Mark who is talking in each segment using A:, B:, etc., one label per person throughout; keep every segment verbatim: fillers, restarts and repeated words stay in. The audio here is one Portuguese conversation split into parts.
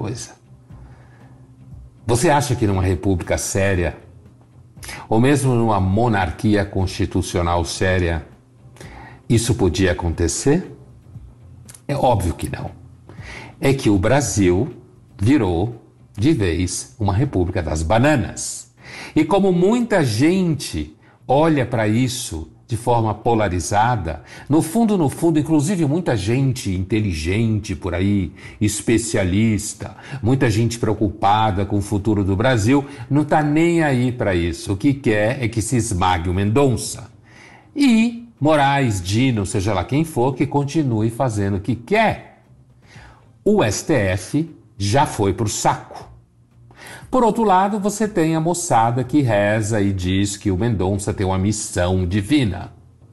A: coisa. Você acha que numa república séria, ou mesmo numa monarquia constitucional séria, isso podia acontecer? É óbvio que não. É que o Brasil virou, de vez, uma república das bananas. E como muita gente olha para isso de forma polarizada, no fundo, no fundo, inclusive muita gente inteligente por aí, especialista, muita gente preocupada com o futuro do Brasil, não está nem aí para isso. O que quer é que se esmague o Mendonça. E Moraes, Dino, seja lá quem for, que continue fazendo o que quer. O S T F já foi pro saco. Por outro lado, você tem a moçada que reza e diz que o Mendonça tem uma missão divina.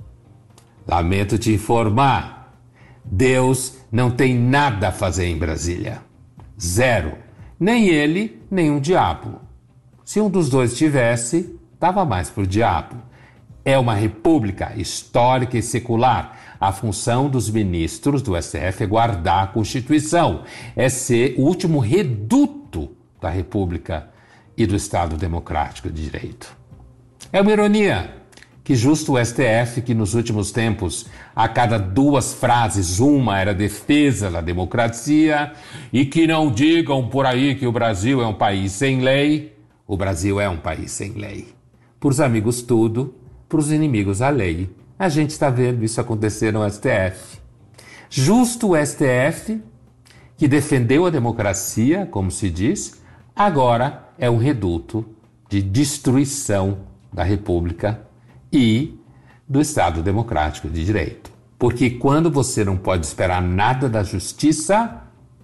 A: Lamento te informar, Deus não tem nada a fazer em Brasília. Zero. Nem ele, nem o diabo. Se um dos dois tivesse, tava mais pro diabo. É uma república histórica e secular. A função dos ministros do S T F é guardar a Constituição, é ser o último reduto da República e do Estado Democrático de Direito. É uma ironia que justo o S T F, que nos últimos tempos, a cada duas frases, uma era defesa da democracia, e que não digam por aí que o Brasil é um país sem lei, o Brasil é um país sem lei. Para os amigos tudo, para os inimigos a lei. A gente está vendo isso acontecer no S T F. Justo o S T F, que defendeu a democracia, como se diz, agora é um reduto de destruição da República e do Estado Democrático de Direito. Porque quando você não pode esperar nada da justiça,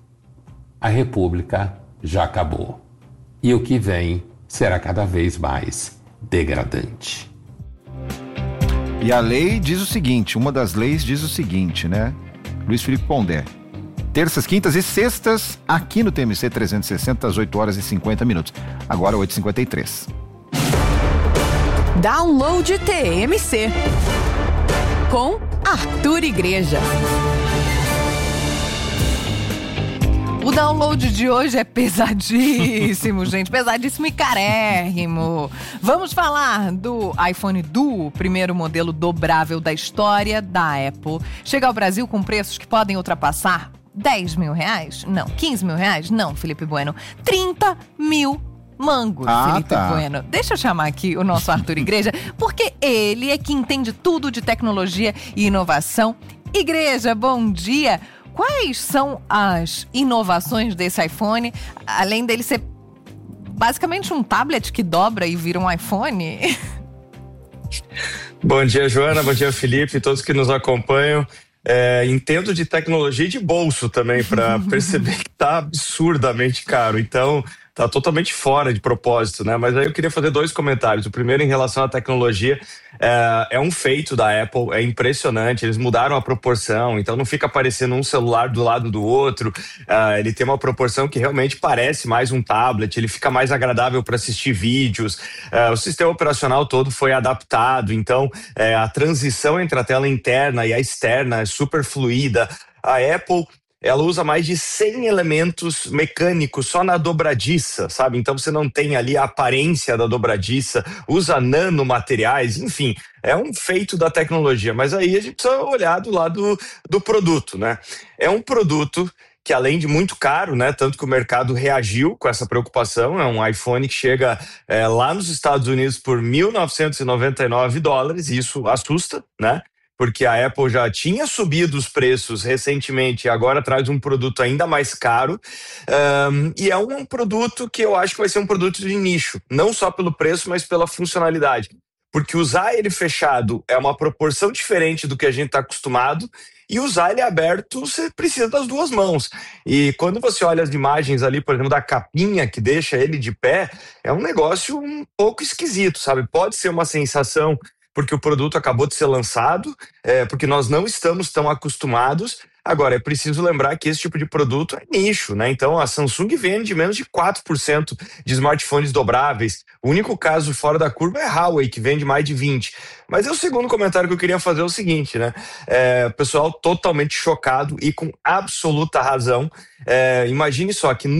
A: a República já acabou. E o que vem será cada vez mais degradante.
B: E a lei diz o seguinte, uma das leis diz o seguinte, né? Luiz Felipe Pondé. Terças, quintas e sextas, aqui no T M C trezentos e sessenta, às oito horas e cinquenta minutos. Agora, oito e cinquenta e três.
C: Download T M C com Arthur Igreja. O download de hoje é pesadíssimo, gente. Pesadíssimo e carérrimo. Vamos falar do iPhone Duo, primeiro modelo dobrável da história da Apple. Chega ao Brasil com preços que podem ultrapassar dez mil reais? Não. quinze mil reais? Não, Felipe Bueno. trinta mil mangos,
B: ah,
C: Felipe
B: tá.
C: Bueno. Deixa eu chamar aqui o nosso Arthur Igreja, porque ele é que entende tudo de tecnologia e inovação. Igreja, bom dia. Quais são as inovações desse iPhone, além dele ser basicamente um tablet que dobra e vira um iPhone?
D: Bom dia, Joana, bom dia, Felipe, e todos que nos acompanham. É, entendo de tecnologia e de bolso também, para perceber que tá absurdamente caro, então tá totalmente fora de propósito, né? Mas aí eu queria fazer dois comentários. O primeiro em relação à tecnologia, é, é um feito da Apple, é impressionante, eles mudaram a proporção, então não fica aparecendo um celular do lado do outro, é, ele tem uma proporção que realmente parece mais um tablet, ele fica mais agradável para assistir vídeos, é, o sistema operacional todo foi adaptado, então é, a transição entre a tela interna e a externa é super fluida. A Apple, ela usa mais de cem elementos mecânicos só na dobradiça, sabe? Então você não tem ali a aparência da dobradiça, usa nanomateriais, enfim, é um feito da tecnologia. Mas aí a gente precisa olhar do lado do produto, né? É um produto que, além de muito caro, né, tanto que o mercado reagiu com essa preocupação, é um iPhone que chega é, lá nos Estados Unidos por mil novecentos e noventa e nove dólares, e isso assusta, né? Porque a Apple já tinha subido os preços recentemente e agora traz um produto ainda mais caro. Um, e é um produto que eu acho que vai ser um produto de nicho, não só pelo preço, mas pela funcionalidade. Porque usar ele fechado é uma proporção diferente do que a gente está acostumado, e usar ele aberto você precisa das duas mãos. E quando você olha as imagens ali, por exemplo, da capinha que deixa ele de pé, é um negócio um pouco esquisito, sabe? Pode ser uma sensação porque o produto acabou de ser lançado, é, porque nós não estamos tão acostumados. Agora, é preciso lembrar que esse tipo de produto é nicho, né? Então, a Samsung vende menos de quatro por cento de smartphones dobráveis. O único caso fora da curva é a Huawei, que vende mais de vinte por cento. Mas é o segundo comentário que eu queria fazer é o seguinte, né? É, o pessoal totalmente chocado e com absoluta razão. É, imagine só que